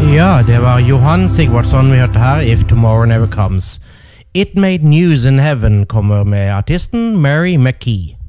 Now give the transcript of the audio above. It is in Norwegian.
Ja, det var Johan Sigvardsson vi hørte her, If Tomorrow Never Comes. It Made News in Heaven kommer med artisten Mary McKee.